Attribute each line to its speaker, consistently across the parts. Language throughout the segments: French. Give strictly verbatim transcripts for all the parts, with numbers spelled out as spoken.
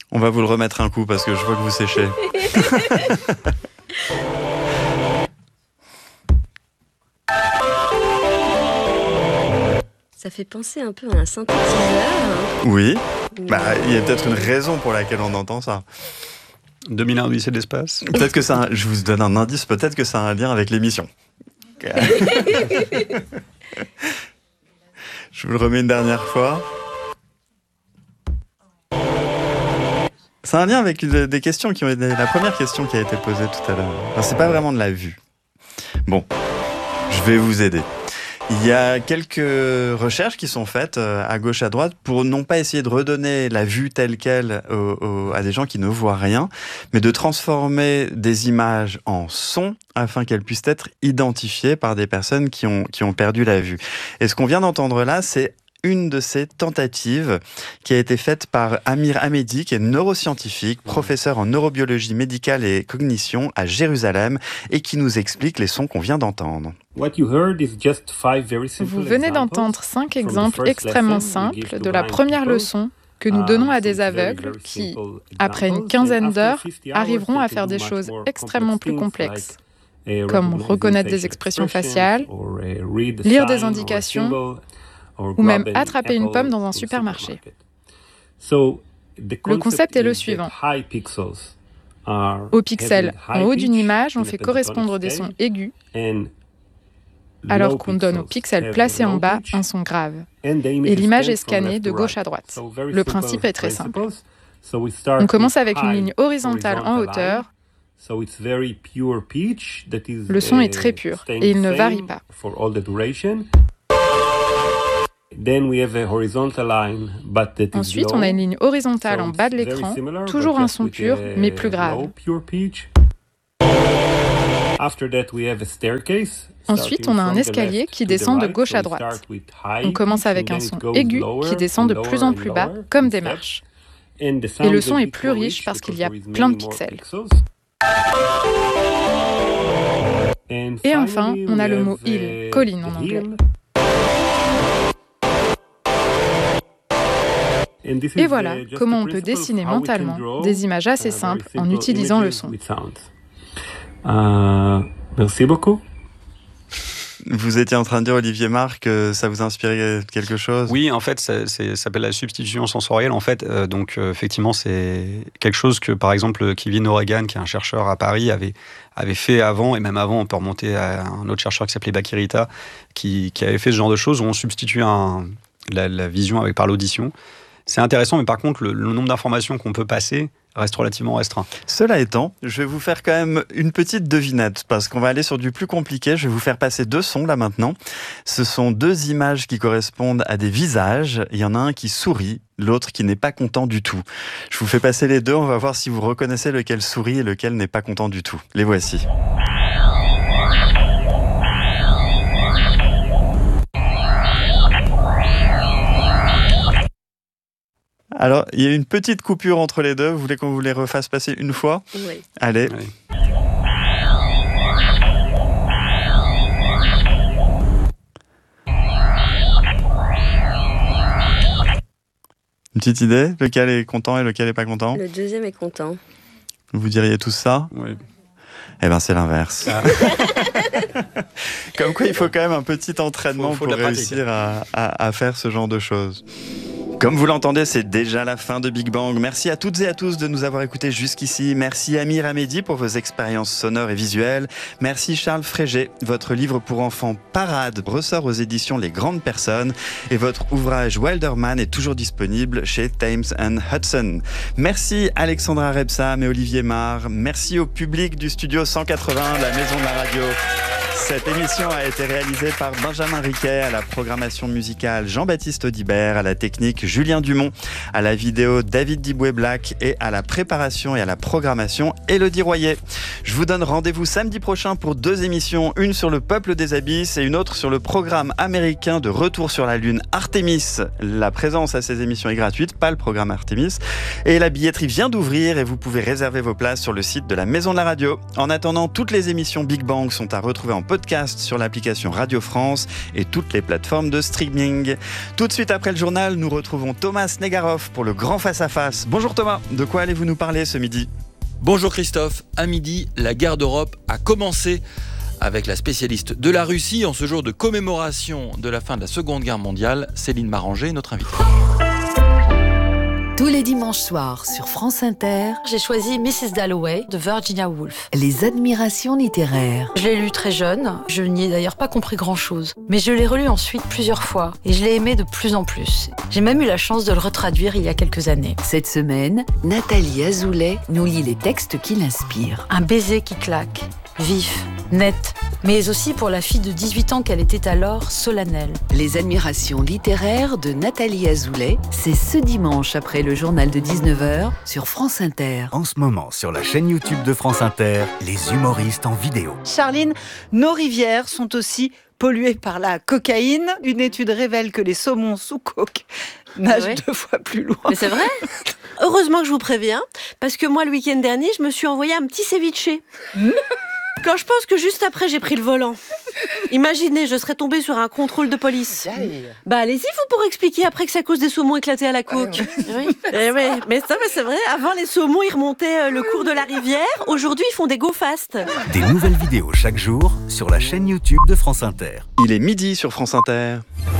Speaker 1: On va vous le remettre un coup parce que je vois que vous séchez.
Speaker 2: Ça fait penser un peu à un synthétiseur.
Speaker 1: Oui, bah, il y a peut-être une raison pour laquelle on entend ça.
Speaker 3: deux mille un Odyssée de l'espace.
Speaker 1: Peut-être que ça, je vous donne un indice, peut-être que ça a un lien avec l'émission. Je vous le remets une dernière fois. C'est un lien avec des questions qui ont été, la première question qui a été posée tout à l'heure. Enfin, c'est pas vraiment de la vue. Bon, je vais vous aider. Il y a quelques recherches qui sont faites à gauche, à droite, pour non pas essayer de redonner la vue telle qu'elle au, au, à des gens qui ne voient rien, mais de transformer des images en sons afin qu'elles puissent être identifiées par des personnes qui ont, qui ont perdu la vue. Et ce qu'on vient d'entendre là, c'est une de ces tentatives qui a été faite par Amir Hamedi, qui est neuroscientifique, professeur en neurobiologie médicale et cognition à Jérusalem, et qui nous explique les sons qu'on vient d'entendre.
Speaker 4: Vous venez d'entendre cinq exemples extrêmement simples de la première leçon que nous donnons à des aveugles qui, après une quinzaine d'heures, arriveront à faire des choses extrêmement plus complexes, comme reconnaître des expressions faciales, lire des indications, ou même attraper une pomme dans un supermarché. Le concept est le suivant. Aux pixels en haut d'une image, on fait correspondre des sons aigus, alors qu'on donne aux pixels placés en bas un son grave. Et l'image est scannée de gauche à droite. Le principe est très simple. On commence avec une ligne horizontale en hauteur. Le son est très pur et il ne varie pas. Ensuite, on a une ligne horizontale en bas de l'écran, toujours un son pur, mais plus grave. Ensuite, on a un escalier qui descend de gauche à droite. On commence avec un son aigu qui descend de plus en plus bas, comme des marches. Et le son est plus riche parce qu'il y a plein de pixels. Et enfin, on a le mot hill, colline en anglais. Et voilà comment on peut dessiner mentalement des images assez simples en utilisant le son. Uh, merci beaucoup.
Speaker 1: Vous étiez en train de dire, Olivier Marc, que ça vous inspirait quelque chose ?
Speaker 3: Oui, en fait, ça, c'est, ça s'appelle la substitution sensorielle. En fait, euh, donc euh, effectivement, c'est quelque chose que, par exemple, Kevin O'Regan, qui est un chercheur à Paris, avait avait fait avant, et même avant, on peut remonter à un autre chercheur qui s'appelait Bakirita, qui, qui avait fait ce genre de choses où on substitue un, la, la vision avec par l'audition. C'est intéressant, mais par contre, le, le nombre d'informations qu'on peut passer reste relativement restreint.
Speaker 1: Cela étant, je vais vous faire quand même une petite devinette, parce qu'on va aller sur du plus compliqué. Je vais vous faire passer deux sons là maintenant. Ce sont deux images qui correspondent à des visages. Il y en a un qui sourit, l'autre qui n'est pas content du tout. Je vous fais passer les deux, on va voir si vous reconnaissez lequel sourit et lequel n'est pas content du tout. Les voici. Alors, il y a une petite coupure entre les deux. Vous voulez qu'on vous les refasse passer une fois ?
Speaker 2: Oui.
Speaker 1: Allez.
Speaker 3: Oui.
Speaker 1: Une petite idée ? Lequel est content et lequel n'est pas content ?
Speaker 2: Le deuxième est content.
Speaker 1: Vous diriez tous ça ?
Speaker 3: Oui.
Speaker 1: Eh bien, c'est l'inverse. Ah. Comme quoi, il faut quand même un petit entraînement faut, faut pour réussir à, à, à faire ce genre de choses. Comme vous l'entendez, c'est déjà la fin de Big Bang. Merci à toutes et à tous de nous avoir écoutés jusqu'ici. Merci Amir Hamedi pour vos expériences sonores et visuelles. Merci Charles Frégé. Votre livre pour enfants Parade ressort aux éditions Les Grandes Personnes et votre ouvrage Wilderman est toujours disponible chez Thames and Hudson. Merci Alexandra Rebsam et Olivier Marr. Merci au public du studio cent quatre-vingts de la Maison de la Radio. Cette émission a été réalisée par Benjamin Riquet, à la programmation musicale Jean-Baptiste Audibert, à la technique Julien Dumont, à la vidéo David Diboué-Black et à la préparation et à la programmation Élodie Royer. Je vous donne rendez-vous samedi prochain pour deux émissions, une sur le peuple des abysses et une autre sur le programme américain de retour sur la Lune Artemis. La présence à ces émissions est gratuite, pas le programme Artemis. Et la billetterie vient d'ouvrir et vous pouvez réserver vos places sur le site de la Maison de la Radio. En attendant, toutes les émissions Big Bang sont à retrouver en podcast sur l'application Radio France et toutes les plateformes de streaming. Tout de suite après le journal, nous retrouvons Thomas Negaroff pour le grand face-à-face. Bonjour Thomas, de quoi allez-vous nous parler ce midi ?
Speaker 5: Bonjour Christophe, à midi, la guerre d'Europe a commencé avec la spécialiste de la Russie en ce jour de commémoration de la fin de la Seconde Guerre mondiale. Céline Maranger, notre invitée.
Speaker 6: Tous les dimanches soirs sur France Inter,
Speaker 7: j'ai choisi missus Dalloway de Virginia Woolf.
Speaker 6: Les admirations littéraires.
Speaker 7: Je l'ai lu très jeune, je n'y ai d'ailleurs pas compris grand-chose. Mais je l'ai relu ensuite plusieurs fois et je l'ai aimé de plus en plus. J'ai même eu la chance de le retraduire il y a quelques années.
Speaker 6: Cette semaine, Nathalie Azoulay nous lit les textes qui l'inspirent.
Speaker 7: Un baiser qui claque, vif, net, mais aussi pour la fille de dix-huit ans qu'elle était alors, solennelle.
Speaker 6: Les admirations littéraires de Nathalie Azoulay, c'est ce dimanche après le journal de dix-neuf heures sur France Inter.
Speaker 8: En ce moment, sur la chaîne YouTube de France Inter, les humoristes en vidéo.
Speaker 9: Charline, nos rivières sont aussi polluées par la cocaïne. Une étude révèle que les saumons sous coke nagent ouais. deux fois plus loin.
Speaker 10: Mais c'est vrai. Heureusement que je vous préviens, parce que moi, le week-end dernier, je me suis envoyé un petit ceviche. Mmh. Quand je pense que juste après, j'ai pris le volant. Imaginez, je serais tombée sur un contrôle de police. Aïe. Bah allez-y, vous pourrez expliquer après que c'est à cause des saumons éclatés à la coke. Ah, oui. Eh ouais. Mais ça, c'est vrai, avant les saumons, ils remontaient le cours de la rivière. Aujourd'hui, ils font des go fast.
Speaker 8: Des nouvelles vidéos chaque jour sur la chaîne YouTube de France Inter.
Speaker 1: Il est midi sur France Inter.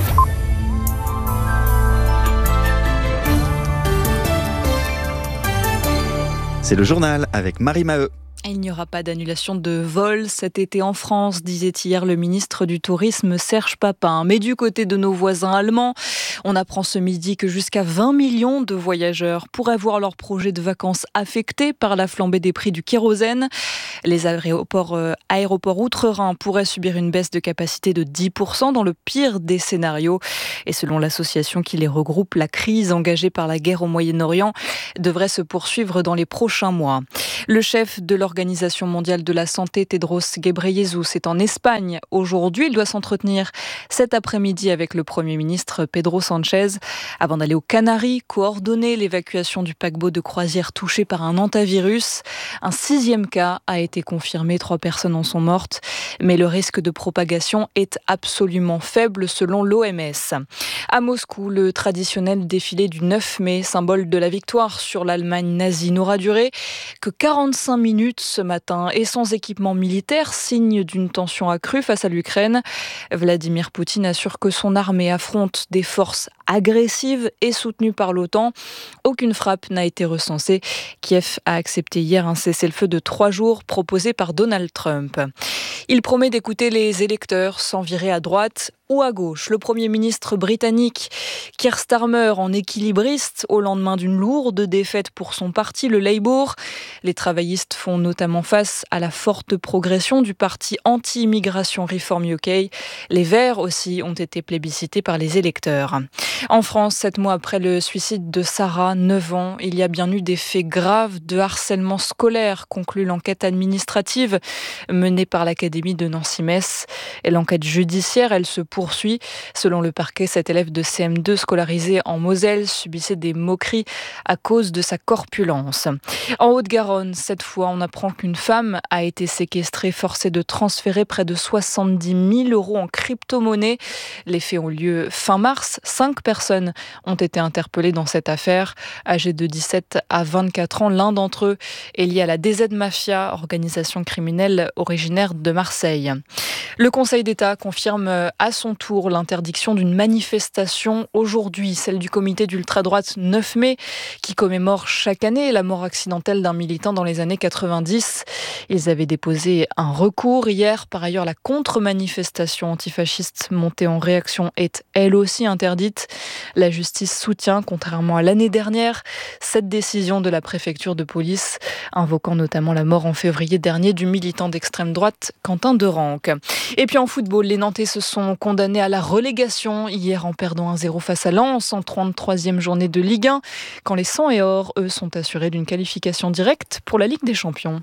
Speaker 1: C'est le journal avec Marie Maheu.
Speaker 11: Il n'y aura pas d'annulation de vol cet été en France, disait hier le ministre du Tourisme Serge Papin. Mais du côté de nos voisins allemands, on apprend ce midi que jusqu'à vingt millions de voyageurs pourraient voir leur projet de vacances affecté par la flambée des prix du kérosène. Les aéroports, euh, aéroports outre-Rhin pourraient subir une baisse de capacité de dix pour cent dans le pire des scénarios. Et selon l'association qui les regroupe, la crise engagée par la guerre au Moyen-Orient devrait se poursuivre dans les prochains mois. Le chef de l'Organisation mondiale de la santé, Tedros Ghebreyesus, est en Espagne. Aujourd'hui, il doit s'entretenir cet après-midi avec le Premier ministre Pedro Sanchez avant d'aller aux Canaries, coordonner l'évacuation du paquebot de croisière touché par un hantavirus. Un sixième cas a été confirmé, trois personnes en sont mortes, mais le risque de propagation est absolument faible selon l'O M S. À Moscou, le traditionnel défilé du neuf mai, symbole de la victoire sur l'Allemagne nazie, n'aura duré que quarante-cinq minutes ce matin et sans équipement militaire, signe d'une tension accrue face à l'Ukraine. Vladimir Poutine assure que son armée affronte des forces agressives et soutenues par l'OTAN. Aucune frappe n'a été recensée. Kiev a accepté hier un cessez-le-feu de trois jours proposé par Donald Trump. Il promet d'écouter les électeurs sans virer à droite ou à gauche. Le Premier ministre britannique Keir Starmer en équilibriste au lendemain d'une lourde défaite pour son parti, le Labour. Les travaillistes font notamment face à la forte progression du parti anti-immigration Reform U K. Les Verts aussi ont été plébiscités par les électeurs. En France, sept mois après le suicide de Sarah, neuf ans, il y a bien eu des faits graves de harcèlement scolaire, conclut l'enquête administrative menée par l'Académie de Nancy-Metz. Et l'enquête judiciaire, elle se poursuit. Selon le parquet, cet élève de C M deux scolarisé en Moselle subissait des moqueries à cause de sa corpulence. En Haute-Garonne, cette fois, on apprend qu'une femme a été séquestrée, forcée de transférer près de soixante-dix mille euros en crypto-monnaie. Les faits ont lieu fin mars. Cinq personnes ont été interpellées dans cette affaire. Âgées de dix-sept à vingt-quatre ans, l'un d'entre eux est lié à la D Z Mafia, organisation criminelle originaire de Marseille. Le Conseil d'État confirme à son tour l'interdiction d'une manifestation aujourd'hui, celle du comité d'ultra-droite neuf mai, qui commémore chaque année la mort accidentelle d'un militant dans les années quatre-vingt-dix. Ils avaient déposé un recours hier. Par ailleurs, la contre-manifestation antifasciste montée en réaction est elle aussi interdite. La justice soutient, contrairement à l'année dernière, cette décision de la préfecture de police, invoquant notamment la mort en février dernier du militant d'extrême droite Quentin Derenque. Et puis en football, les Nantais se sont condamnés à la relégation hier en perdant un zéro face à Lens en trente-troisième journée de Ligue un, quand les Sang et Or, eux, sont assurés d'une qualification directe pour la Ligue des Champions.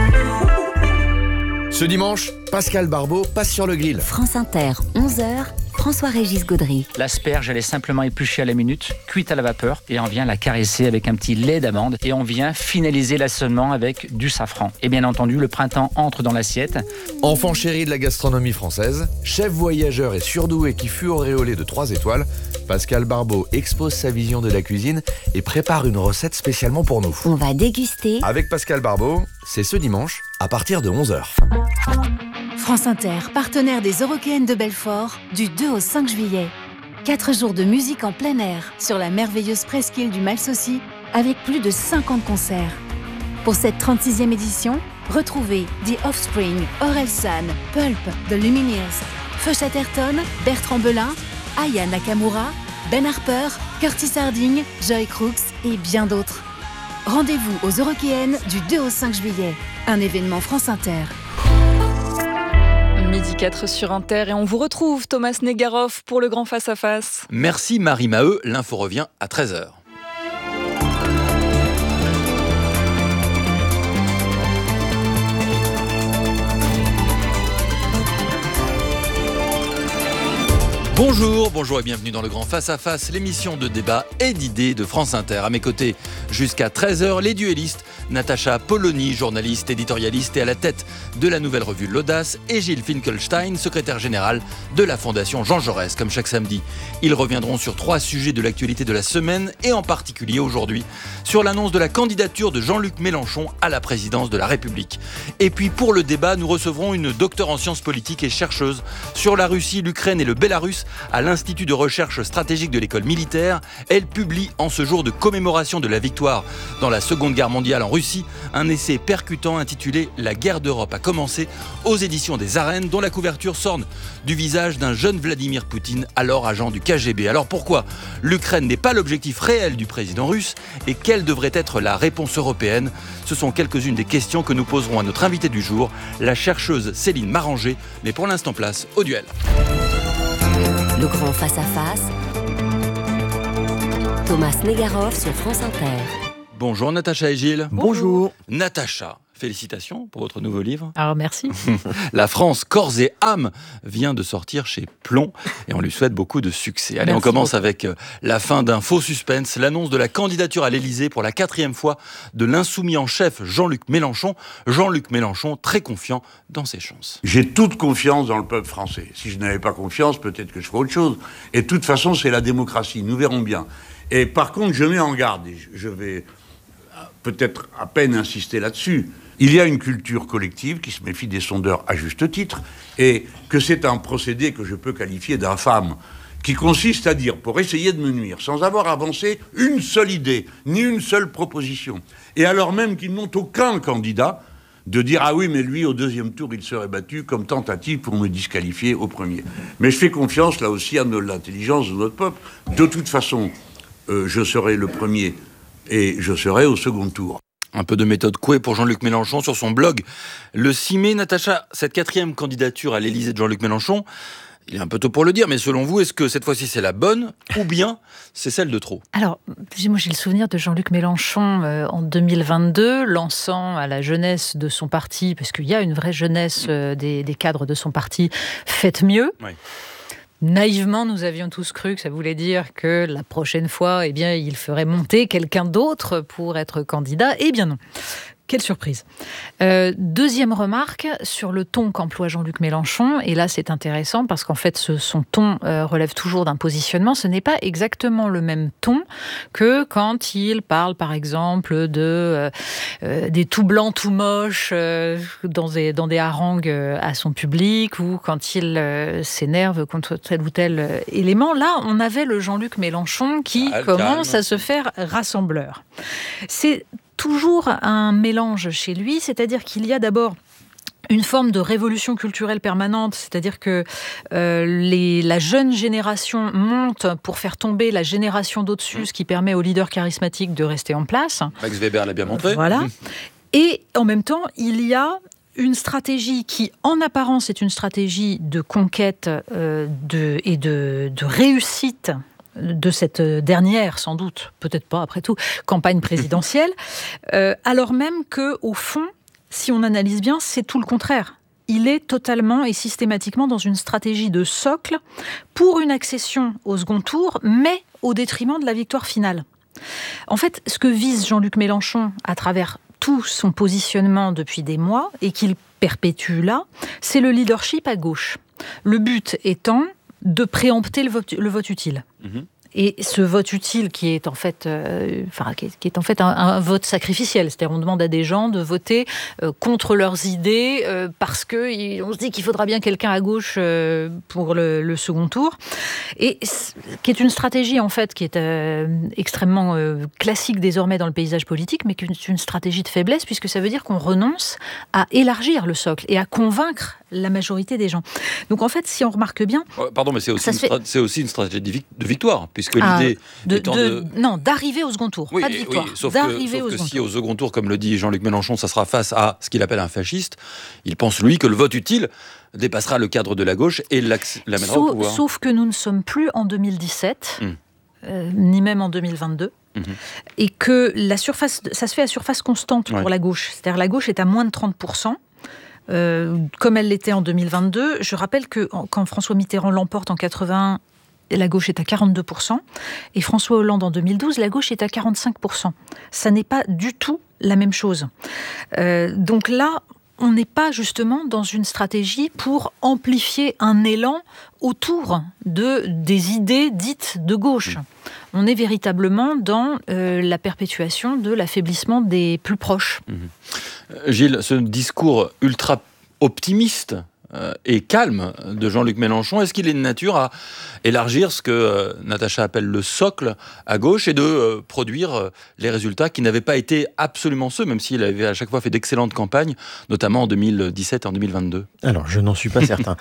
Speaker 12: Ce dimanche, Pascal Barbeau passe sur le grill.
Speaker 6: France Inter, onze heures,
Speaker 12: François-Régis Gaudry.
Speaker 13: L'asperge, elle est simplement épluchée à la minute, cuite à la vapeur, et on vient la caresser avec un petit lait d'amande, et on vient finaliser l'assaisonnement avec du safran. Et bien entendu, le printemps entre dans l'assiette.
Speaker 14: Enfant chéri de la gastronomie française, chef voyageur et surdoué qui fut auréolé de trois étoiles, Pascal Barbeau expose sa vision de la cuisine et prépare une recette spécialement pour nous.
Speaker 12: On va déguster.
Speaker 14: Avec Pascal Barbeau, c'est ce dimanche à partir de onze heures.
Speaker 12: France Inter, partenaire des Eurockéennes de Belfort, du deux au cinq juillet. Quatre jours de musique en plein air sur la merveilleuse presqu'île du Malsaucy avec plus de cinquante concerts. Pour cette trente-sixième édition, retrouvez The Offspring, Orelsan, Pulp, The Lumineers, Feu Chatterton, Bertrand Belin, Aya Nakamura, Ben Harper, Curtis Harding, Joy Crooks et bien d'autres. Rendez-vous aux Eurockéennes du deux au cinq juillet. Un événement France Inter.
Speaker 11: Midi quatre sur Inter et on vous retrouve Thomas Negaroff pour le grand face-à-face.
Speaker 5: Merci Marie Maheu, l'info revient à treize heures. Bonjour, bonjour et bienvenue dans le Grand Face à Face, l'émission de débat et d'idées de France Inter. À mes côtés, jusqu'à treize heures, les duellistes, Natacha Polony, journaliste, éditorialiste et à la tête de la nouvelle revue L'Audace, et Gilles Finkelstein, secrétaire général de la Fondation Jean Jaurès. Comme chaque samedi, ils reviendront sur trois sujets de l'actualité de la semaine et en particulier aujourd'hui sur l'annonce de la candidature de Jean-Luc Mélenchon à la présidence de la République. Et puis pour le débat, nous recevrons une docteure en sciences politiques et chercheuse sur la Russie, l'Ukraine et le Bélarus à l'Institut de recherche stratégique de l'école militaire. Elle publie en ce jour de commémoration de la victoire dans la Seconde Guerre mondiale en Russie un essai percutant intitulé « La guerre d'Europe a commencé » aux éditions des Arènes, dont la couverture s'orne du visage d'un jeune Vladimir Poutine, alors agent du K G B. Alors pourquoi l'Ukraine n'est pas l'objectif réel du président russe et quelle devrait être la réponse européenne? Ce sont quelques-unes des questions que nous poserons à notre invitée du jour, la chercheuse Céline Maranger. Mais pour l'instant, place au duel.
Speaker 12: Le grand face-à-face. Thomas Negaroff sur France Inter.
Speaker 5: Bonjour Natacha et Gilles.
Speaker 15: Bonjour.
Speaker 5: Natacha, félicitations pour votre nouveau livre.
Speaker 15: Alors merci.
Speaker 5: La France, corps et âme vient de sortir chez Plomb et on lui souhaite beaucoup de succès. Allez,
Speaker 15: Merci
Speaker 5: on commence
Speaker 15: beaucoup.
Speaker 5: avec la fin d'un faux suspense, l'annonce de la candidature à l'Élysée pour la quatrième fois de l'insoumis en chef Jean-Luc Mélenchon. Jean-Luc Mélenchon, très confiant dans ses chances.
Speaker 16: J'ai toute confiance dans le peuple français. Si je n'avais pas confiance, peut-être que je ferais autre chose. Et de toute façon, c'est la démocratie, nous verrons bien. Et par contre, je mets en garde, et je vais peut-être à peine insister là-dessus. Il y a une culture collective qui se méfie des sondeurs à juste titre, et que c'est un procédé que je peux qualifier d'infâme, qui consiste à dire, pour essayer de me nuire, sans avoir avancé une seule idée, ni une seule proposition, et alors même qu'ils n'ont aucun candidat, de dire « Ah oui, mais lui, au deuxième tour, il serait battu comme tentative pour me disqualifier au premier. » Mais je fais confiance, là aussi, à l'intelligence de notre peuple. De toute façon, euh, je serai le premier et je serai au second tour.
Speaker 5: Un peu de méthode Coué pour Jean-Luc Mélenchon sur son blog. Le six mai, Natacha, cette quatrième candidature à l'Élysée de Jean-Luc Mélenchon, il est un peu tôt pour le dire, mais selon vous, est-ce que cette fois-ci c'est la bonne ou bien c'est celle de trop?
Speaker 15: Alors, moi j'ai le souvenir de Jean-Luc Mélenchon euh, en deux mille vingt-deux, lançant à la jeunesse de son parti, parce qu'il y a une vraie jeunesse euh, des, des cadres de son parti, faites mieux. Oui. Naïvement, nous avions tous cru que ça voulait dire que la prochaine fois, eh bien, il ferait monter quelqu'un d'autre pour être candidat. Eh bien non. Quelle surprise. Euh, deuxième remarque sur le ton qu'emploie Jean-Luc Mélenchon, et là c'est intéressant parce qu'en fait ce, son ton euh, relève toujours d'un positionnement, ce n'est pas exactement le même ton que quand il parle par exemple de, euh, euh, des tout blancs tout moches euh, dans, des, dans des harangues à son public, ou quand il euh, s'énerve contre tel ou tel euh, élément. Là on avait le Jean-Luc Mélenchon qui ah, commence calme. à se faire rassembleur. C'est toujours un mélange chez lui, c'est-à-dire qu'il y a d'abord une forme de révolution culturelle permanente, c'est-à-dire que euh, les, la jeune génération monte pour faire tomber la génération d'au-dessus, ce qui permet aux leaders charismatiques de rester en place.
Speaker 5: Max Weber l'a bien montré.
Speaker 15: Voilà. Et en même temps, il y a une stratégie qui, en apparence, est une stratégie de conquête euh, de, et de, de réussite de cette dernière, sans doute, peut-être pas après tout, campagne présidentielle, euh, alors même qu'au fond, si on analyse bien, c'est tout le contraire. il est totalement et systématiquement dans une stratégie de socle pour une accession au second tour, mais au détriment de la victoire finale. En fait, ce que vise Jean-Luc Mélenchon à travers tout son positionnement depuis des mois et qu'il perpétue là, c'est le leadership à gauche. Le but étant de préempter le vote, le vote utile. Mmh. Et ce vote utile qui est en fait, euh, enfin, qui est, qui est en fait un, un vote sacrificiel, c'est-à-dire on demande à des gens de voter euh, contre leurs idées euh, parce que y, on se dit qu'il faudra bien quelqu'un à gauche euh, pour le, le second tour, et qui est une stratégie en fait qui est euh, extrêmement euh, classique désormais dans le paysage politique, mais qui est une stratégie de faiblesse puisque ça veut dire qu'on renonce à élargir le socle et à convaincre la majorité des gens. Donc en fait, si on remarque bien...
Speaker 5: Pardon, mais c'est aussi, une,
Speaker 15: fait...
Speaker 5: stra- c'est aussi une stratégie de victoire, puisque
Speaker 15: ah,
Speaker 5: l'idée
Speaker 15: de,
Speaker 5: étant
Speaker 15: de,
Speaker 5: de...
Speaker 15: Non, d'arriver au second tour,
Speaker 5: oui,
Speaker 15: pas de victoire.
Speaker 5: Oui, sauf
Speaker 15: d'arriver
Speaker 5: que, sauf
Speaker 15: au
Speaker 5: que
Speaker 15: second
Speaker 5: si
Speaker 15: tour.
Speaker 5: au second tour, comme le dit Jean-Luc Mélenchon, ça sera face à ce qu'il appelle un fasciste, il pense, lui, que le vote utile dépassera le cadre de la gauche et l'amènera
Speaker 15: sauf,
Speaker 5: au pouvoir.
Speaker 15: Sauf que nous ne sommes plus en deux mille dix-sept, mmh. euh, ni même en deux mille vingt-deux. Mmh. Et que la surface, ça se fait à surface constante ouais. pour la gauche. C'est-à-dire la gauche est à moins de trente pour cent. Euh, comme elle l'était en deux mille vingt-deux. Je rappelle que quand François Mitterrand l'emporte en quatre-vingt-un, la gauche est à quarante-deux pour cent, et François Hollande en deux mille douze, la gauche est à quarante-cinq pour cent. Ça n'est pas du tout la même chose. Euh, donc là, on n'est pas justement dans une stratégie pour amplifier un élan autour de, des idées dites de gauche. On est véritablement dans euh, la perpétuation de l'affaiblissement des plus proches.
Speaker 5: Mmh. Gilles, ce discours ultra optimiste euh, et calme de Jean-Luc Mélenchon, est-ce qu'il est de nature à élargir ce que euh, Natacha appelle le socle à gauche et de euh, produire euh, les résultats qui n'avaient pas été absolument ceux, même s'il avait à chaque fois fait d'excellentes campagnes, notamment en deux mille dix-sept et en deux mille vingt-deux?
Speaker 17: Alors, je n'en suis pas certain.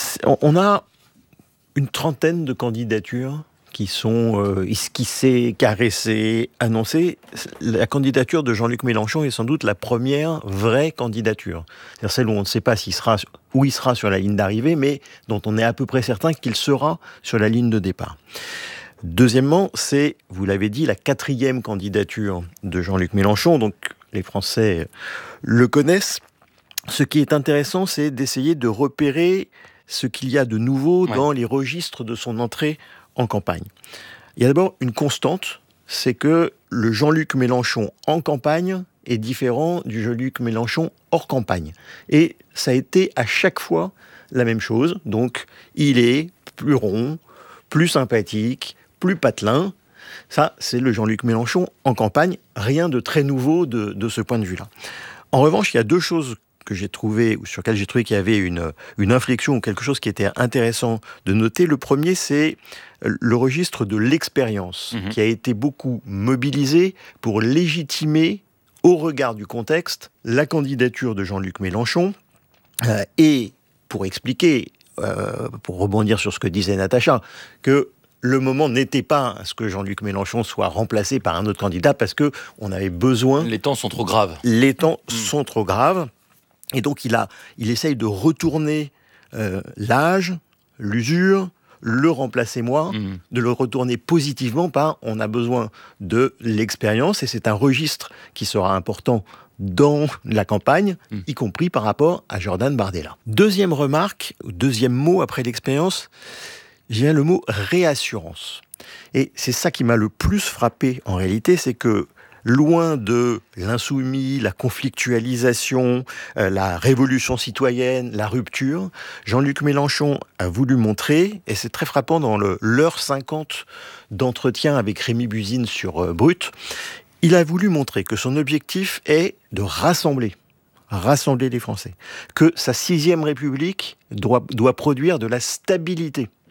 Speaker 17: On a une trentaine de candidatures qui sont euh, esquissées, caressées, annoncées. La candidature de Jean-Luc Mélenchon est sans doute la première vraie candidature. C'est-à-dire celle où on ne sait pas s'il sera, où il sera sur la ligne d'arrivée, mais dont on est à peu près certain qu'il sera sur la ligne de départ. Deuxièmement, c'est, vous l'avez dit, la quatrième candidature de Jean-Luc Mélenchon, donc les Français le connaissent. Ce qui est intéressant, c'est d'essayer de repérer ce qu'il y a de nouveau ouais. dans les registres de son entrée en campagne. Il y a d'abord une constante, c'est que le Jean-Luc Mélenchon en campagne est différent du Jean-Luc Mélenchon hors campagne. Et ça a été à chaque fois la même chose. Donc, il est plus rond, plus sympathique, plus patelin. Ça, c'est le Jean-Luc Mélenchon en campagne. Rien de très nouveau de, de ce point de vue-là. En revanche, il y a deux choses que j'ai trouvé, ou sur lesquelles j'ai trouvé qu'il y avait une, une inflexion ou quelque chose qui était intéressant de noter. Le premier, c'est le registre de l'expérience, mmh. qui a été beaucoup mobilisé pour légitimer, au regard du contexte, la candidature de Jean-Luc Mélenchon, euh, et pour expliquer, euh, pour rebondir sur ce que disait Natacha, que le moment n'était pas à ce que Jean-Luc Mélenchon soit remplacé par un autre candidat, parce qu'on avait besoin...
Speaker 5: Les temps sont trop graves.
Speaker 17: Les temps mmh. sont trop graves. Et donc, il, a, il essaye de retourner euh, l'âge, l'usure, le remplacer moi, mmh. de le retourner positivement par on a besoin de l'expérience. Et c'est un registre qui sera important dans la campagne, mmh. y compris par rapport à Jordan Bardella. Deuxième remarque, deuxième mot après l'expérience, j'ai le mot réassurance. Et c'est ça qui m'a le plus frappé en réalité, c'est que loin de l'insoumis, la conflictualisation, euh, la révolution citoyenne, la rupture, Jean-Luc Mélenchon a voulu montrer, et c'est très frappant dans le l'heure cinquante d'entretien avec Rémi Buzine sur euh, Brut, il a voulu montrer que son objectif est de rassembler, rassembler les Français, que sa sixième République doit, doit produire de la stabilité, mmh.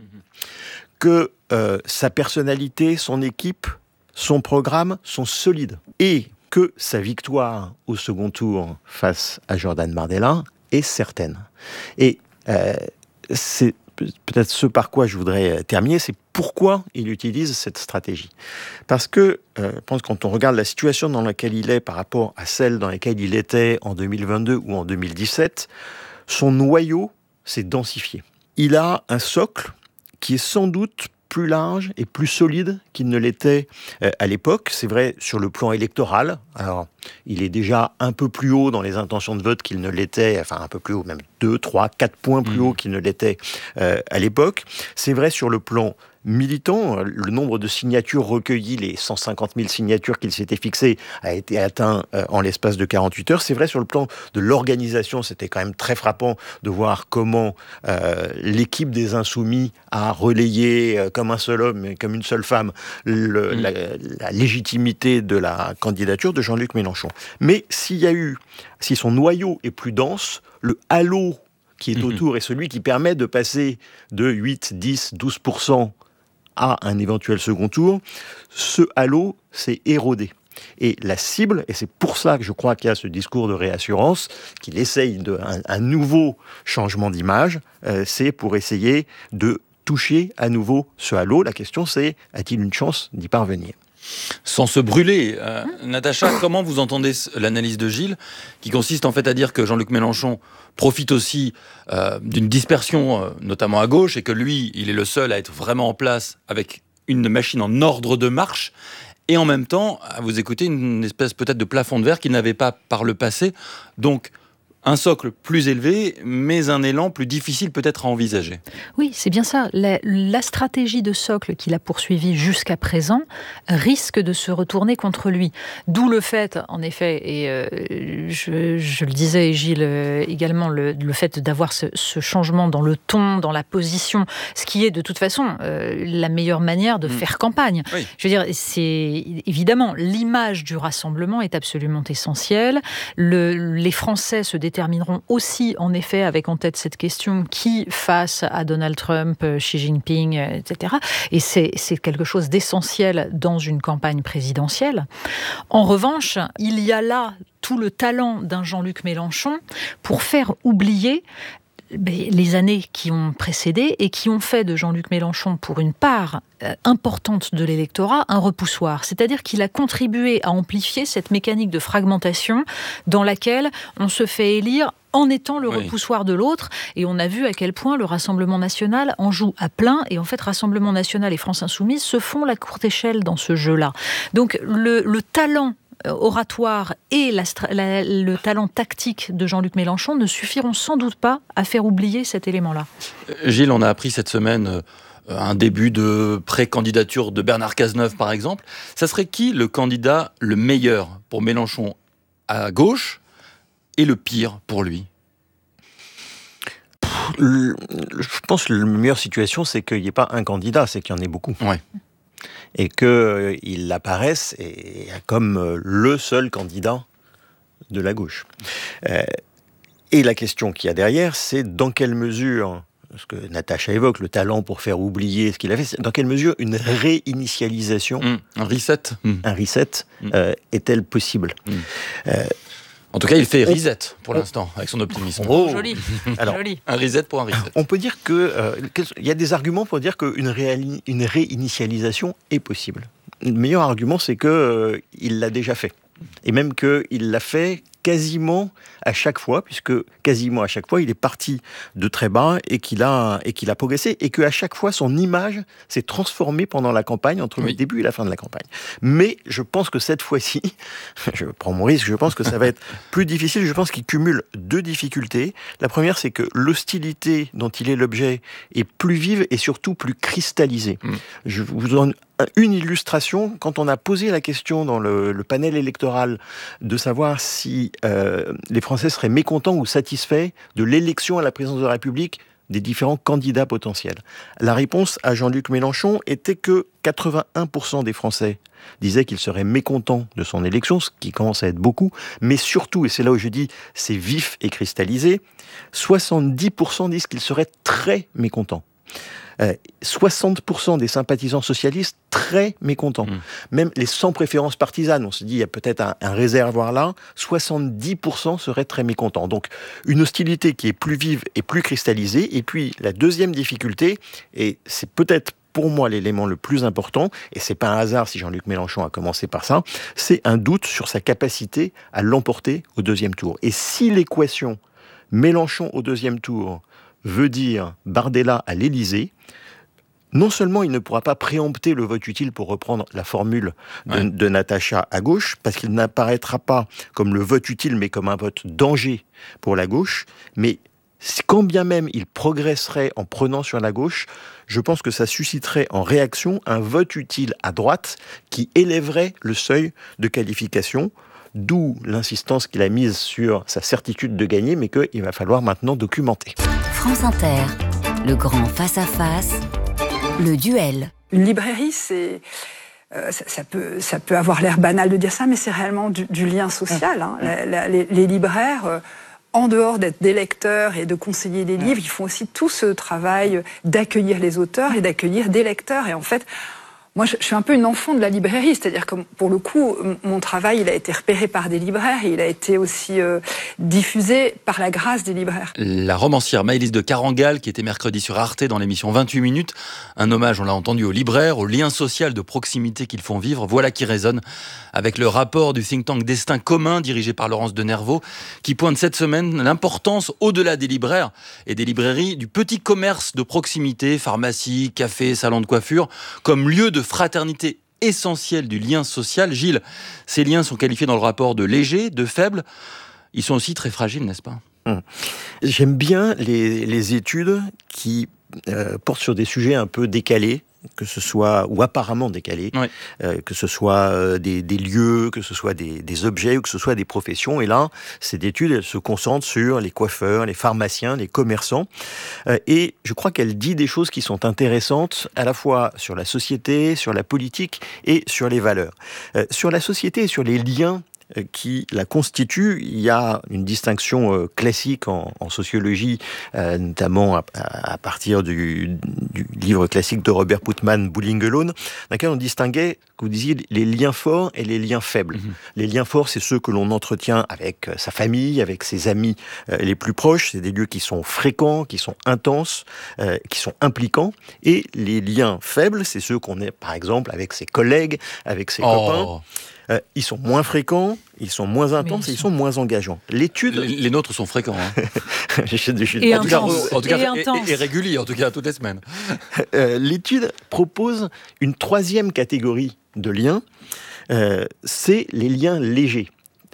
Speaker 17: que euh, sa personnalité, son équipe, son programme sont solides et que sa victoire au second tour face à Jordan Bardella est certaine. Et euh, c'est peut-être ce par quoi je voudrais terminer, c'est pourquoi il utilise cette stratégie. Parce que euh, je pense que quand on regarde la situation dans laquelle il est par rapport à celle dans laquelle il était en deux mille vingt-deux ou en deux mille dix-sept, son noyau s'est densifié. Il a un socle qui est sans doute plus large et plus solide qu'il ne l'était euh, à l'époque. C'est vrai sur le plan électoral. Alors, il est déjà un peu plus haut dans les intentions de vote qu'il ne l'était, enfin un peu plus haut, même deux, trois, quatre points plus mmh. haut qu'il ne l'était euh, à l'époque. C'est vrai sur le plan militant, le nombre de signatures recueillies, les cent cinquante mille signatures qu'il s'était fixées, a été atteint euh, en l'espace de quarante-huit heures. C'est vrai sur le plan de l'organisation, c'était quand même très frappant de voir comment euh, l'équipe des Insoumis a relayé euh, comme un seul homme et comme une seule femme le, mmh. la, la légitimité de la candidature de Jean-Luc Mélenchon. Mais s'il y a eu, si son noyau est plus dense, le halo qui est autour mmh. est celui qui permet de passer de huit, dix, douze pour cent à un éventuel second tour, ce halo s'est érodé. Et la cible, et c'est pour ça que je crois qu'il y a ce discours de réassurance, qu'il essaye de, un, un nouveau changement d'image, euh, c'est pour essayer de toucher à nouveau ce halo. La question c'est, a-t-il une chance d'y parvenir ?
Speaker 5: Sans se brûler. Euh, Natacha, comment vous entendez l'analyse de Gilles, qui consiste en fait à dire que Jean-Luc Mélenchon profite aussi euh, d'une dispersion, euh, notamment à gauche, et que lui, il est le seul à être vraiment en place avec une machine en ordre de marche, et en même temps, à vous écouter, une espèce peut-être de plafond de verre qu'il n'avait pas par le passé. Donc, un socle plus élevé, mais un élan plus difficile peut-être à envisager.
Speaker 15: Oui, c'est bien ça. La, la stratégie de socle qu'il a poursuivie jusqu'à présent risque de se retourner contre lui. D'où le fait, en effet, et euh, je, je le disais, Gilles, euh, également, le, le fait d'avoir ce, ce changement dans le ton, dans la position, ce qui est de toute façon euh, la meilleure manière de mmh. faire campagne. Oui. Je veux dire, c'est évidemment, l'image du rassemblement est absolument essentielle. Le, les Français se déterminent termineront aussi, en effet, avec en tête cette question qui face à Donald Trump, Xi Jinping, et cetera. Et c'est, c'est quelque chose d'essentiel dans une campagne présidentielle. En revanche, il y a là tout le talent d'un Jean-Luc Mélenchon pour faire oublier les années qui ont précédé et qui ont fait de Jean-Luc Mélenchon, pour une part euh, importante de l'électorat, un repoussoir. C'est-à-dire qu'il a contribué à amplifier cette mécanique de fragmentation dans laquelle on se fait élire en étant le oui. repoussoir de l'autre. Et on a vu à quel point le Rassemblement national en joue à plein. Et en fait, Rassemblement national et France Insoumise se font la courte échelle dans ce jeu-là. Donc le, le talent oratoire et la, la, le talent tactique de Jean-Luc Mélenchon ne suffiront sans doute pas à faire oublier cet élément-là.
Speaker 5: Gilles, on a appris cette semaine euh, un début de pré-candidature de Bernard Cazeneuve, par exemple. Ça serait qui le candidat le meilleur pour Mélenchon à gauche et le pire pour lui ?
Speaker 17: Je pense que la meilleure situation, c'est qu'il n'y ait pas un candidat, c'est qu'il y en ait beaucoup.
Speaker 5: Ouais.
Speaker 17: Et qu'il apparaisse et, comme le seul candidat de la gauche. Euh, et la question qu'il y a derrière, c'est dans quelle mesure, ce que Natacha évoque, le talent pour faire oublier ce qu'il a fait, dans quelle mesure une réinitialisation,
Speaker 5: mmh, un reset,
Speaker 17: mmh. un reset mmh. euh, est-elle possible mmh. euh,
Speaker 5: En tout cas, il fait reset pour l'instant, avec son optimisme.
Speaker 15: Oh, joli.
Speaker 17: Alors,
Speaker 15: joli.
Speaker 5: Un reset pour un reset.
Speaker 17: On peut dire que euh, il y a des arguments pour dire qu'une réali- une réinitialisation est possible. Le meilleur argument, c'est que euh, il l'a déjà fait, et même qu'il l'a fait quasiment à chaque fois, puisque quasiment à chaque fois, il est parti de très bas et qu'il a, et qu'il a progressé, et qu'à chaque fois, son image s'est transformée pendant la campagne, entre oui. le début et la fin de la campagne. Mais je pense que cette fois-ci, je prends mon risque, je pense que ça va être plus difficile. Je pense qu'il cumule deux difficultés. La première, c'est que l'hostilité dont il est l'objet est plus vive et surtout plus cristallisée. Mmh. Je vous donne une illustration. Quand on a posé la question dans le, le panel électoral de savoir si euh, les Français seraient mécontents ou satisfaits de l'élection à la présidence de la République des différents candidats potentiels, la réponse à Jean-Luc Mélenchon était que quatre-vingt-un pour cent des Français disaient qu'ils seraient mécontents de son élection, ce qui commence à être beaucoup, mais surtout, et c'est là où je dis c'est vif et cristallisé, soixante-dix pour cent disent qu'ils seraient très mécontents. Euh, soixante pour cent des sympathisants socialistes très mécontents. Mmh. Même les sans préférence partisane, on se dit il y a peut-être un, un réservoir là, soixante-dix pour cent seraient très mécontents. Donc une hostilité qui est plus vive et plus cristallisée. Et puis la deuxième difficulté, et c'est peut-être pour moi l'élément le plus important, et c'est pas un hasard si Jean-Luc Mélenchon a commencé par ça, c'est un doute sur sa capacité à l'emporter au deuxième tour. Et si l'équation Mélenchon au deuxième tour veut dire Bardella à l'Élysée, non seulement il ne pourra pas préempter le vote utile, pour reprendre la formule de, ouais. de Natacha à gauche, parce qu'il n'apparaîtra pas comme le vote utile, mais comme un vote danger pour la gauche, mais quand bien même il progresserait en prenant sur la gauche, je pense que ça susciterait en réaction un vote utile à droite qui élèverait le seuil de qualification, d'où l'insistance qu'il a mise sur sa certitude de gagner, mais qu'il va falloir maintenant documenter.
Speaker 12: France Inter, le grand face-à-face, le duel.
Speaker 18: Une librairie, c'est... Euh, ça, ça, peut, ça peut avoir l'air banal de dire ça, mais c'est réellement du, du lien social. Hein. La, la, les, les libraires... Euh, en dehors d'être des lecteurs et de conseiller des livres, ils font aussi tout ce travail d'accueillir les auteurs et d'accueillir des lecteurs. Et en fait, moi, je suis un peu une enfant de la librairie, c'est-à-dire que pour le coup, mon travail, il a été repéré par des libraires et il a été aussi euh, diffusé par la grâce des libraires.
Speaker 5: La romancière Maëlys de Carangal, qui était mercredi sur Arte dans l'émission vingt-huit minutes, un hommage, on l'a entendu, aux libraires, au lien social de proximité qu'ils font vivre, voilà qui résonne avec le rapport du think tank Destin commun, dirigé par Laurence Denervaux, qui pointe cette semaine l'importance, au-delà des libraires et des librairies, du petit commerce de proximité, pharmacie, café, salon de coiffure, comme lieu de fraternité essentielle du lien social. Gilles, ces liens sont qualifiés dans le rapport de légers, de faibles. Ils sont aussi très fragiles, n'est-ce pas ?
Speaker 17: Hum. J'aime bien les, les études qui euh, portent sur des sujets un peu décalés, que ce soit, ou apparemment décalés, oui. euh, que ce soit euh, des, des lieux, que ce soit des, des objets, ou que ce soit des professions. Et là, cette étude, elle se concentre sur les coiffeurs, les pharmaciens, les commerçants. Euh, et je crois qu'elle dit des choses qui sont intéressantes, à la fois sur la société, sur la politique et sur les valeurs. Euh, sur la société et sur les liens qui la constitue, il y a une distinction euh, classique en, en sociologie, euh, notamment à, à partir du, du livre classique de Robert Putnam, Bowling Alone, dans lequel on distinguait, que vous disiez, les liens forts et les liens faibles. Mmh. Les liens forts, c'est ceux que l'on entretient avec sa famille, avec ses amis euh, les plus proches. C'est des lieux qui sont fréquents, qui sont intenses, euh, qui sont impliquants. Et les liens faibles, c'est ceux qu'on a, par exemple, avec ses collègues, avec ses oh. copains. Euh, ils sont moins fréquents, ils sont moins intenses, ils, ils sont moins engageants. L'étude...
Speaker 5: Les, les nôtres sont fréquents. Hein.
Speaker 15: je, je, je, et, en intense.
Speaker 5: Tout cas, en tout cas,
Speaker 15: et,
Speaker 5: et, et réguliers, en tout cas, toutes les semaines.
Speaker 17: Euh, l'étude propose une troisième catégorie de liens, euh, c'est les liens légers.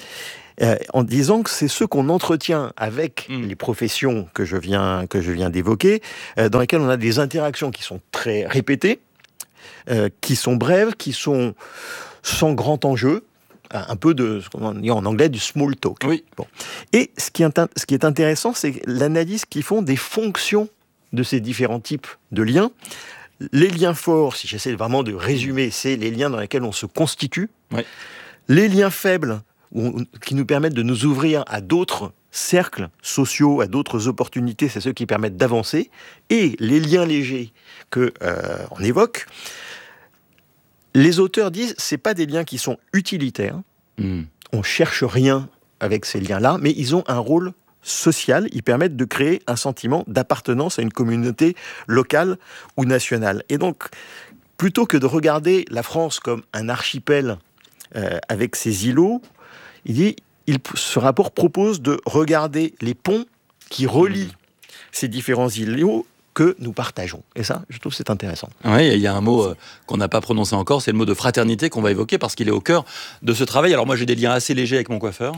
Speaker 17: Euh, en disant que c'est ceux qu'on entretient avec mmh. les professions que je viens, que je viens d'évoquer, euh, dans lesquelles on a des interactions qui sont très répétées, euh, qui sont brèves, qui sont... sans grand enjeu, un peu de ce qu'on dit en anglais du small talk.
Speaker 5: Oui.
Speaker 17: Bon. Et ce qui, est, ce qui est intéressant, c'est l'analyse qu'ils font des fonctions de ces différents types de liens. Les liens forts, si j'essaie vraiment de résumer, c'est les liens dans lesquels on se constitue.
Speaker 5: Oui.
Speaker 17: Les liens faibles, où, qui nous permettent de nous ouvrir à d'autres cercles sociaux, à d'autres opportunités, c'est ceux qui permettent d'avancer. Et les liens légers que euh, on évoque, les auteurs disent, c'est pas des liens qui sont utilitaires. Mmh. On cherche rien avec ces liens-là, mais ils ont un rôle social. Ils permettent de créer un sentiment d'appartenance à une communauté locale ou nationale. Et donc, plutôt que de regarder la France comme un archipel euh, avec ses îlots, il dit, il, ce rapport propose de regarder les ponts qui relient mmh. ces différents îlots que nous partageons. Et ça, je trouve que c'est intéressant.
Speaker 5: Oui, il y a un mot euh, qu'on n'a pas prononcé encore, c'est le mot de fraternité qu'on va évoquer parce qu'il est au cœur de ce travail. Alors moi, j'ai des liens assez légers avec mon coiffeur.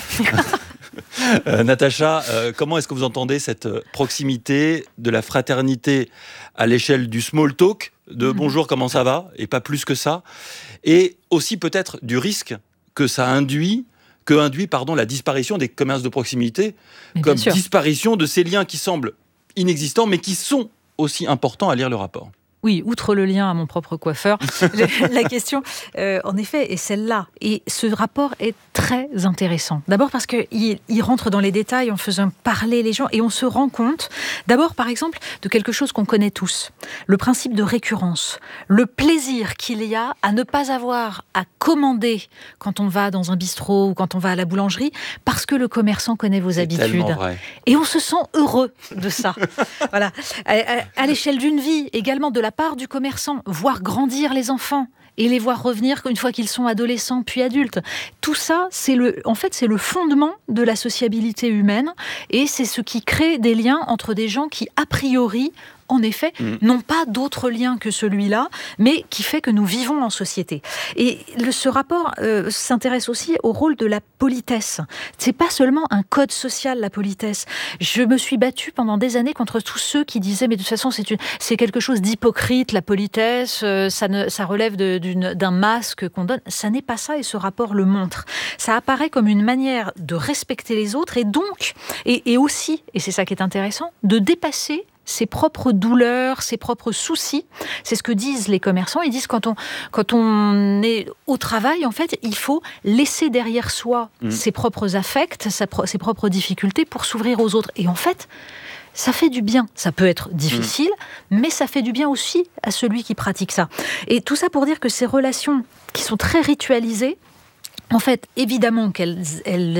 Speaker 5: euh, Natacha, euh, comment est-ce que vous entendez cette proximité de la fraternité à l'échelle du small talk, de mmh. bonjour, comment ça va, et pas plus que ça, et aussi peut-être du risque que ça induit que induit pardon, la disparition des commerces de proximité, mais comme disparition de ces liens qui semblent inexistants, mais qui sont aussi importants à lire le rapport.
Speaker 15: Oui, outre le lien à mon propre coiffeur, la question, euh, en effet, est celle-là. Et ce rapport est très intéressant. D'abord parce qu'il il rentre dans les détails en faisant parler les gens et on se rend compte, d'abord, par exemple, de quelque chose qu'on connaît tous. Le principe de récurrence. Le plaisir qu'il y a à ne pas avoir à commander quand on va dans un bistrot ou quand on va à la boulangerie parce que le commerçant connaît vos
Speaker 5: C'est
Speaker 15: habitudes.
Speaker 5: Vrai.
Speaker 15: Et on se sent heureux de ça. Voilà. À, à, à l'échelle d'une vie, également de la part du commerçant, voir grandir les enfants et les voir revenir une fois qu'ils sont adolescents puis adultes. Tout ça, c'est le, en fait, c'est le fondement de la sociabilité humaine et c'est ce qui crée des liens entre des gens qui, a priori, en effet, mmh. n'ont pas d'autre lien que celui-là, mais qui fait que nous vivons en société. Et le, ce rapport euh, s'intéresse aussi au rôle de la politesse. C'est pas seulement un code social, la politesse. Je me suis battue pendant des années contre tous ceux qui disaient, mais de toute façon, c'est, une, c'est quelque chose d'hypocrite, la politesse, euh, ça, ne, ça relève de, d'une, d'un masque qu'on donne. Ça n'est pas ça, et ce rapport le montre. Ça apparaît comme une manière de respecter les autres, et donc, et, et aussi, et c'est ça qui est intéressant, de dépasser ses propres douleurs, ses propres soucis. C'est ce que disent les commerçants. Ils disent quand on, quand on est au travail, en fait, il faut laisser derrière soi mmh. ses propres affects, sa, ses propres difficultés pour s'ouvrir aux autres. Et en fait, ça fait du bien. Ça peut être difficile, mmh. mais ça fait du bien aussi à celui qui pratique ça. Et tout ça pour dire que ces relations qui sont très ritualisées, en fait, évidemment qu'elles elles,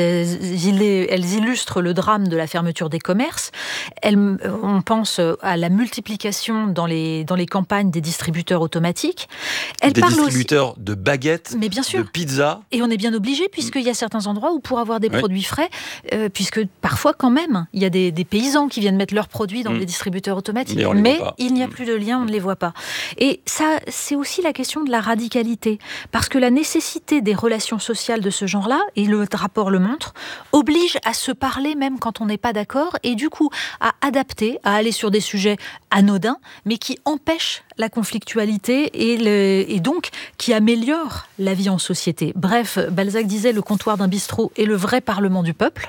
Speaker 15: elles illustrent le drame de la fermeture des commerces. Elles, on pense à la multiplication dans les, dans les campagnes des distributeurs automatiques.
Speaker 5: Elles des distributeurs aussi de baguettes,
Speaker 15: mais bien sûr,
Speaker 5: de pizzas.
Speaker 15: Et on est bien obligé, puisqu'il y a certains endroits où pour avoir des oui. produits frais, euh, puisque parfois quand même, il y a des, des paysans qui viennent mettre leurs produits dans mmh. les distributeurs automatiques, mais, mais il n'y a plus de lien, on ne les voit pas. Et ça, c'est aussi la question de la radicalité, parce que la nécessité des relations sociales de ce genre-là, et le rapport le montre, oblige à se parler même quand on n'est pas d'accord, et du coup à adapter, à aller sur des sujets anodins, mais qui empêchent la conflictualité et, le, et donc qui améliorent la vie en société. Bref, Balzac disait le comptoir d'un bistrot est le vrai parlement du peuple.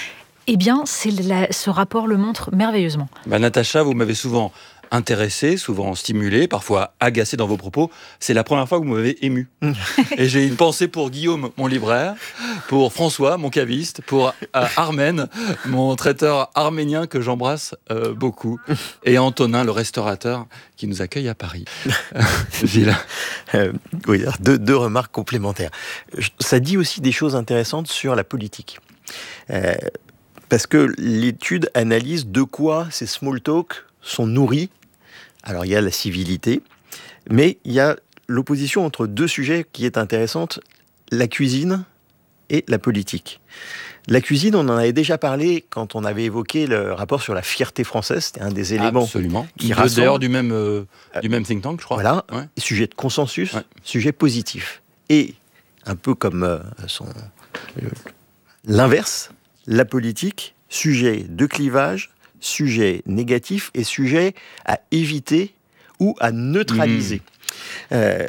Speaker 15: Eh bien, c'est la, ce rapport le montre merveilleusement.
Speaker 5: Bah, Natacha, vous m'avez souvent intéressé, souvent stimulé, parfois agacé dans vos propos. C'est la première fois que vous m'avez ému. Et j'ai une pensée pour Guillaume, mon libraire, pour François, mon caviste, pour euh, Armen, mon traiteur arménien que j'embrasse euh, beaucoup, et Antonin, le restaurateur qui nous accueille à Paris. Gilles.
Speaker 17: Euh, oui, alors deux, deux remarques complémentaires. Ça dit aussi des choses intéressantes sur la politique. Euh, parce que l'étude analyse de quoi ces small talk sont nourris. Alors, il y a la civilité, mais il y a l'opposition entre deux sujets qui est intéressante, la cuisine et la politique. La cuisine, on en avait déjà parlé quand on avait évoqué le rapport sur la fierté française, c'était un des éléments.
Speaker 5: Absolument. Qui rassemble. D'ailleurs du même, euh, du même think tank, je crois.
Speaker 17: Voilà,
Speaker 5: ouais.
Speaker 17: Sujet de consensus,
Speaker 5: ouais.
Speaker 17: Sujet positif. Et, un peu comme euh, son, euh, l'inverse, la politique, sujet de clivage, sujet négatif et sujet à éviter ou à neutraliser. Mmh. Euh,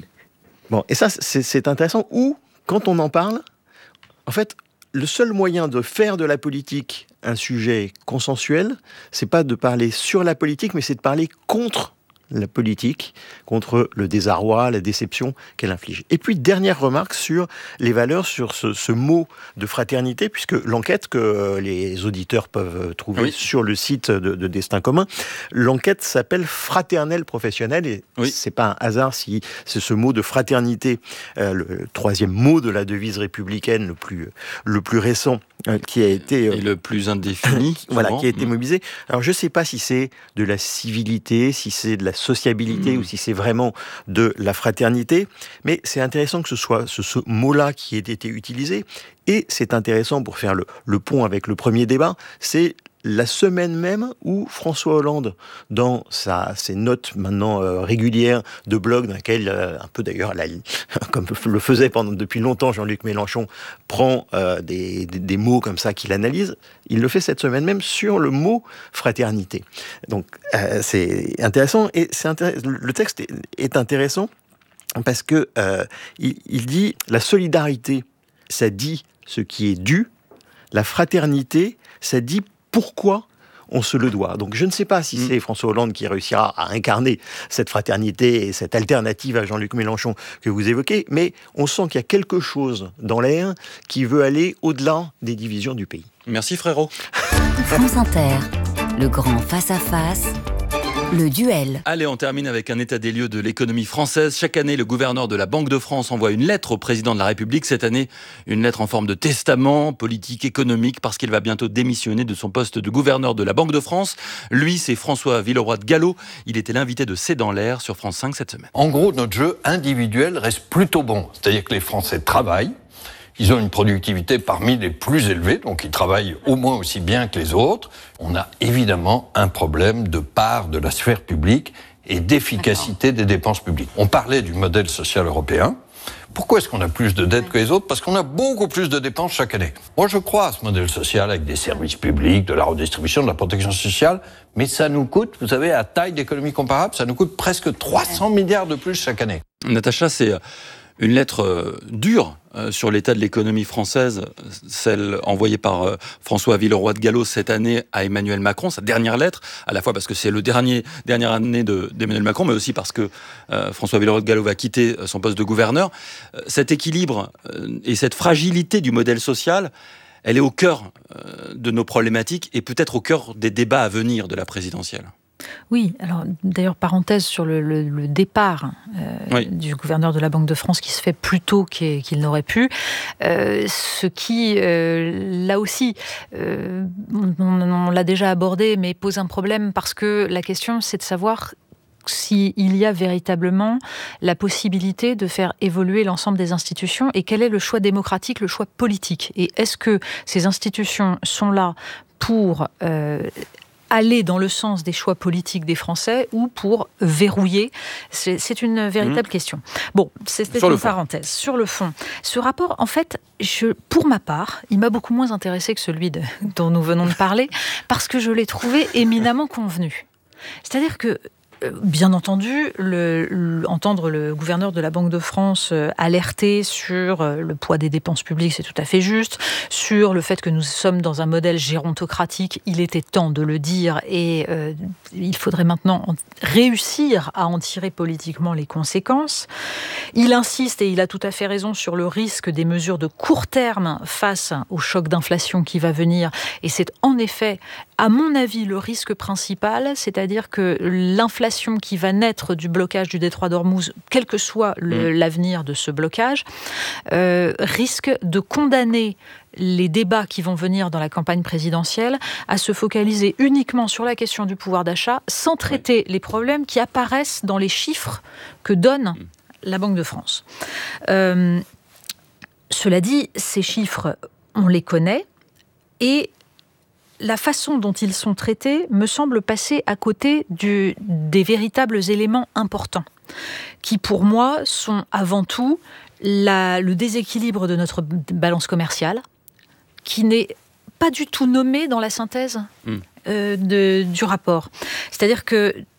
Speaker 17: bon, et ça, c'est, c'est intéressant. Ou, quand on en parle, en fait, le seul moyen de faire de la politique un sujet consensuel, c'est pas de parler sur la politique, mais c'est de parler contre la politique, contre le désarroi, la déception qu'elle inflige. Et puis, dernière remarque sur les valeurs, sur ce, ce mot de fraternité, puisque l'enquête que les auditeurs peuvent trouver oui. sur le site de, de Destin commun, l'enquête s'appelle Fraternelle professionnelle, et oui. c'est pas un hasard si c'est ce mot de fraternité, euh, le troisième mot de la devise républicaine, le plus, le plus récent, euh, qui a été...
Speaker 5: Euh, et le plus indéfini.
Speaker 17: Voilà, qui a été mobilisé. Alors, je sais pas si c'est de la civilité, si c'est de la sociabilité mmh. ou si c'est vraiment de la fraternité, mais c'est intéressant que ce soit ce, ce mot-là qui ait été utilisé, et c'est intéressant pour faire le, le pont avec le premier débat, c'est la semaine même où François Hollande, dans sa, ses notes maintenant euh, régulières de blog, dans lesquelles, euh, un peu d'ailleurs, la, comme le faisait pendant, depuis longtemps Jean-Luc Mélenchon, prend euh, des, des, des mots comme ça qu'il analyse, il le fait cette semaine même sur le mot fraternité. Donc euh, c'est intéressant, et c'est intéressant, le texte est, est intéressant parce que euh, il, il dit la solidarité, ça dit ce qui est dû, la fraternité, ça dit pourquoi on se le doit. Donc je ne sais pas si c'est François Hollande qui réussira à incarner cette fraternité et cette alternative à Jean-Luc Mélenchon que vous évoquez, mais on sent qu'il y a quelque chose dans l'air qui veut aller au-delà des divisions du pays.
Speaker 5: Merci frérot.
Speaker 12: France Inter, le grand face-à-face. Le duel.
Speaker 5: Allez, on termine avec un état des lieux de l'économie française. Chaque année, le gouverneur de la Banque de France envoie une lettre au président de la République. Cette année, une lettre en forme de testament politique, économique, parce qu'il va bientôt démissionner de son poste de gouverneur de la Banque de France. Lui, c'est François Villeroy de Galhau. Il était l'invité de C'est dans l'air sur France cinq cette semaine.
Speaker 19: En gros, notre jeu individuel reste plutôt bon. C'est-à-dire que les Français travaillent. Ils ont une productivité parmi les plus élevées, donc ils travaillent au moins aussi bien que les autres. On a évidemment un problème de part de la sphère publique et d'efficacité des dépenses publiques. On parlait du modèle social européen. Pourquoi est-ce qu'on a plus de dettes que les autres ? Parce qu'on a beaucoup plus de dépenses chaque année. Moi, je crois à ce modèle social avec des services publics, de la redistribution, de la protection sociale, mais ça nous coûte, vous savez, à taille d'économie comparable, ça nous coûte presque trois cents milliards de plus chaque année.
Speaker 5: Natacha, c'est une lettre euh, dure euh, sur l'état de l'économie française, celle envoyée par euh, François Villeroy de Galhau cette année à Emmanuel Macron, sa dernière lettre, à la fois parce que c'est le dernier dernière année de, d'Emmanuel Macron, mais aussi parce que euh, François Villeroy de Galhau va quitter son poste de gouverneur. Euh, cet équilibre euh, et cette fragilité du modèle social, elle est au cœur euh, de nos problématiques et peut-être au cœur des débats à venir de la présidentielle.
Speaker 15: Oui, alors d'ailleurs, parenthèse sur le, le, le départ euh, oui. du gouverneur de la Banque de France qui se fait plus tôt qu'il, qu'il n'aurait pu, euh, ce qui, euh, là aussi, euh, on, on l'a déjà abordé, mais pose un problème parce que la question, c'est de savoir s'il y a véritablement la possibilité de faire évoluer l'ensemble des institutions et quel est le choix démocratique, le choix politique. Et est-ce que ces institutions sont là pour euh, aller dans le sens des choix politiques des Français ou pour verrouiller ? C'est, c'est une véritable mmh. question. Bon, c'était une parenthèse. Sur le fond, ce rapport, en fait, je, pour ma part, il m'a beaucoup moins intéressé que celui de, dont nous venons de parler, parce que je l'ai trouvé éminemment convenu. C'est-à-dire que bien entendu, le, le, entendre le gouverneur de la Banque de France euh, alerter sur euh, le poids des dépenses publiques, c'est tout à fait juste. Sur le fait que nous sommes dans un modèle gérontocratique, il était temps de le dire et euh, il faudrait maintenant en, réussir à en tirer politiquement les conséquences. Il insiste, et il a tout à fait raison, sur le risque des mesures de court terme face au choc d'inflation qui va venir. Et c'est en effet, à mon avis, le risque principal, c'est-à-dire que l'inflation qui va naître du blocage du détroit d'Ormuz, quel que soit le, mmh. l'avenir de ce blocage, euh, risque de condamner les débats qui vont venir dans la campagne présidentielle à se focaliser uniquement sur la question du pouvoir d'achat, sans traiter ouais. les problèmes qui apparaissent dans les chiffres que donne mmh. la Banque de France. Euh, cela dit, ces chiffres, on les connaît, et la façon dont ils sont traités me semble passer à côté du, des véritables éléments importants, qui pour moi sont avant tout la, le déséquilibre de notre balance commerciale, qui n'est pas du tout nommé dans la synthèse mmh. euh, de, du rapport. C'est-à-dire que